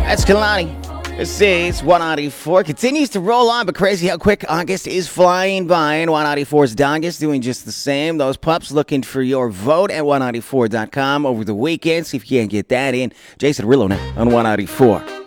That's Kalani. This is 194. Continues to roll on, but crazy how quick August is flying by. And 194's Dongest doing just the same. Those pups looking for your vote at 194.com over the weekend. See if you can get that in. Jason Rillo now on 194.